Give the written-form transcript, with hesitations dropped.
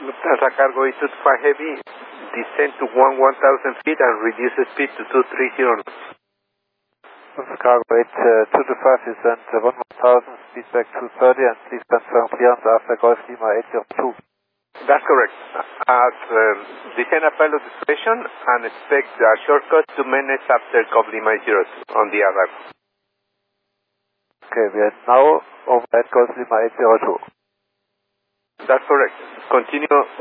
Lufthansa Cargo E225 Heavy, descend to 1,000 feet and reduce the speed to 230 knots. Lufthansa Cargo 8225 descend 1,000, speed back 230, and please confirm clearance after Golf Lima 802. That's correct. As descend at pilot discretion and expect a shortcut 2 minutes after Golf Lima 802 on the arrival. Okay, we are now over at Golf Lima 802. That's correct. Continue